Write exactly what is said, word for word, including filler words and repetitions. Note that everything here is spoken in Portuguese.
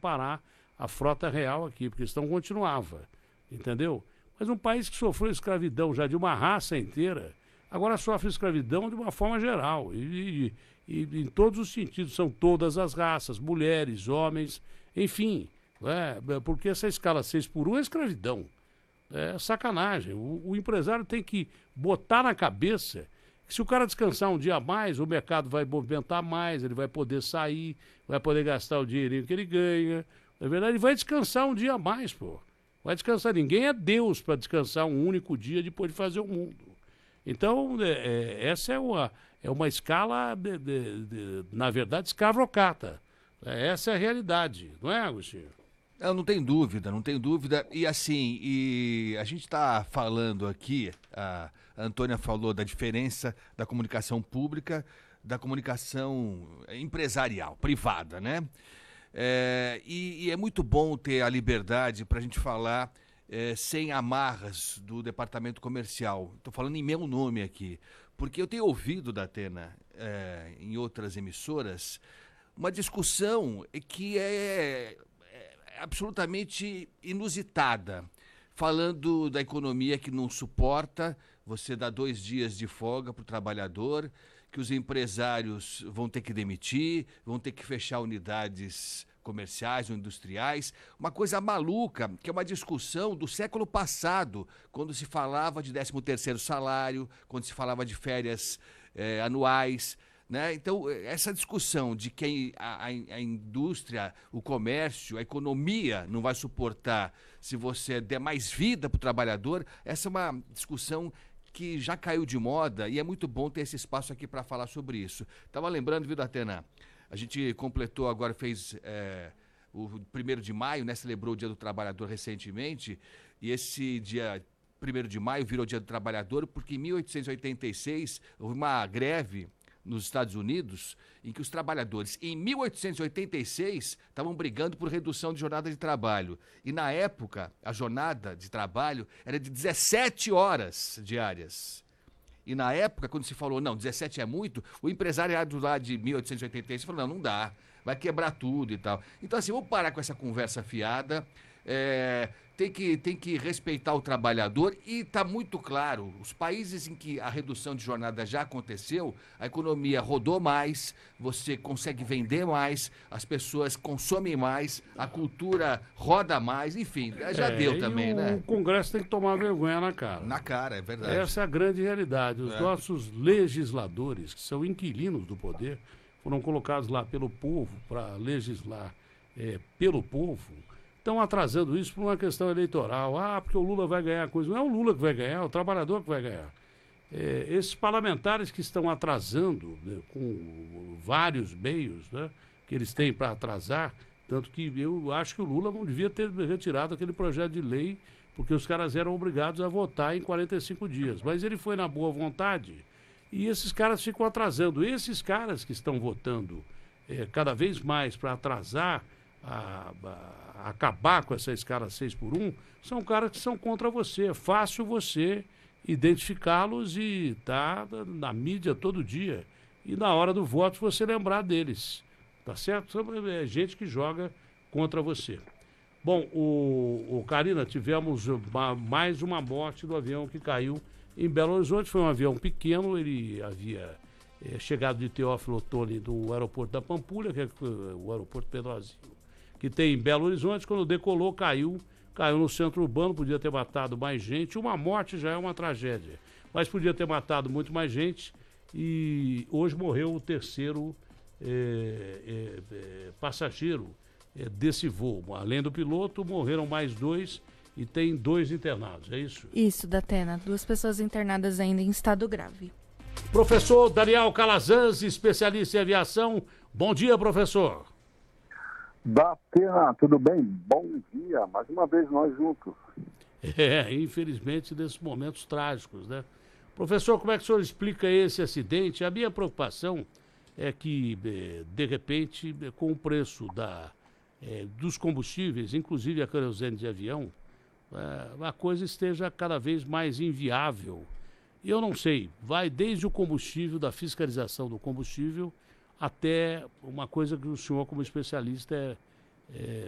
parar a frota real aqui, porque senão continuava, entendeu? Mas um país que sofreu escravidão já de uma raça inteira, agora sofre escravidão de uma forma geral, e, e, e em todos os sentidos, são todas as raças, mulheres, homens, enfim, é, porque essa escala seis por um é escravidão, é sacanagem. O, o empresário tem que botar na cabeça que se o cara descansar um dia a mais, o mercado vai movimentar mais, ele vai poder sair, vai poder gastar o dinheirinho que ele ganha, na verdade ele vai descansar um dia a mais, pô. Vai descansar. Ninguém é Deus para descansar um único dia depois de fazer o mundo. Então, é, é, essa é uma, é uma escala, de, de, de, na verdade, escravocrata. É, essa é a realidade, não é, Agostinho? Eu não tenho dúvida, não tenho dúvida. E assim, e a gente está falando aqui, a Antônia falou da diferença da comunicação pública, da comunicação empresarial, privada, né? É, e, e é muito bom ter a liberdade para a gente falar é, sem amarras do departamento comercial. Estou falando em meu nome aqui, porque eu tenho ouvido, Datena, é, em outras emissoras, uma discussão que é, é absolutamente inusitada, falando da economia que não suporta você dar dois dias de folga para o trabalhador, que os empresários vão ter que demitir, vão ter que fechar unidades comerciais ou industriais, uma coisa maluca, que é uma discussão do século passado, quando se falava de décimo terceiro salário, quando se falava de férias eh, anuais, né? Então, essa discussão de que a, a, a indústria, o comércio, a economia não vai suportar se você der mais vida para o trabalhador, essa é uma discussão que já caiu de moda e é muito bom ter esse espaço aqui para falar sobre isso. Estava lembrando, viu, Datena? A gente completou agora, fez é, o primeiro de maio, né? Celebrou o Dia do Trabalhador recentemente, e esse dia primeiro de maio virou Dia do Trabalhador porque em mil oitocentos e oitenta e seis houve uma greve nos Estados Unidos, em que os trabalhadores, em mil oitocentos e oitenta e seis, estavam brigando por redução de jornada de trabalho. E, na época, a jornada de trabalho era de dezessete horas diárias. E, na época, quando se falou, não, dezessete é muito, o empresariado lá de mil oitocentos e oitenta e seis falou, não, não dá, vai quebrar tudo e tal. Então, assim, vamos parar com essa conversa fiada, é, tem que, tem que respeitar o trabalhador e está muito claro, os países em que a redução de jornada já aconteceu, a economia rodou mais, você consegue vender mais, as pessoas consomem mais, a cultura roda mais, enfim, já é, deu também, o, né? O Congresso tem que tomar vergonha na cara. Na cara, é verdade. Essa é a grande realidade. Os é. nossos legisladores, que são inquilinos do poder, foram colocados lá pelo povo para legislar é, pelo povo, estão atrasando isso por uma questão eleitoral. Ah, porque o Lula vai ganhar coisa. Não é o Lula que vai ganhar, é o trabalhador que vai ganhar. É, esses parlamentares que estão atrasando, né, com vários meios, né, que eles têm para atrasar, tanto que eu acho que o Lula não devia ter retirado aquele projeto de lei, porque os caras eram obrigados a votar em quarenta e cinco dias. Mas ele foi na boa vontade e esses caras ficam atrasando. Esses caras que estão votando é, cada vez mais para atrasar, A, a, acabar com essa escala seis por um, são caras que são contra você. É fácil você identificá-los e tá na mídia todo dia. E na hora do voto você lembrar deles. Tá certo? É gente que joga contra você. Bom, o, o Karina, tivemos uma, mais uma morte do avião que caiu em Belo Horizonte. Foi um avião pequeno, ele havia é, chegado de Teófilo Otoni do aeroporto da Pampulha, que é o aeroporto Pedrozinho, que tem em Belo Horizonte. Quando decolou, caiu, caiu no centro urbano, podia ter matado mais gente. Uma morte já é uma tragédia, mas podia ter matado muito mais gente, e hoje morreu o terceiro é, é, é, passageiro é, desse voo. Além do piloto, morreram mais dois e tem dois internados, é isso? Isso, Datena, duas pessoas internadas ainda em estado grave. Professor Daniel Calazans, especialista em aviação, bom dia, professor. Datena, tudo bem? Bom dia, mais uma vez nós juntos. É, infelizmente, nesses momentos trágicos, né? Professor, como é que o senhor explica esse acidente? A minha preocupação é que, de repente, com o preço da, é, dos combustíveis, inclusive a querosene de avião, é, a coisa esteja cada vez mais inviável. E eu não sei, vai desde o combustível, da fiscalização do combustível, até uma coisa que o senhor, como especialista, é, é,